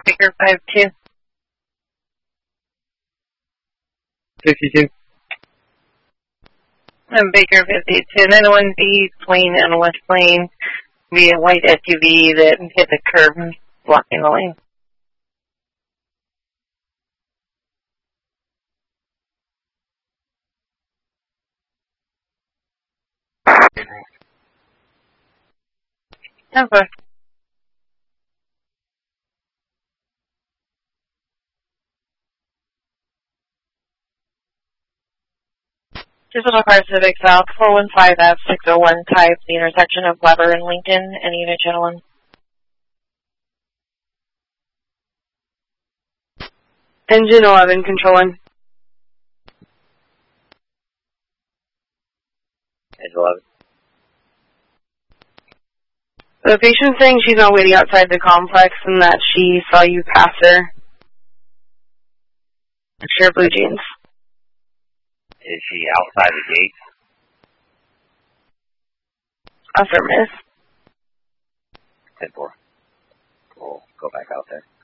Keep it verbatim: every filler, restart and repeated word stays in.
Baker five two. fifty-two. I'm Baker fifty-two. nine oh one B, Plain and West Plain, via white S U V that hit the curb, blocking the lane. Okay. Digital Car Civic South, four one five F six oh one type, the intersection of Weber and Lincoln, and unit channel one. Engine eleven, control one. Engine eleven. The patient's saying she's not waiting outside the complex and that she saw you pass her. She wear blue jeans. Is she outside the gate? Affirmative. ten four. We'll go back out there.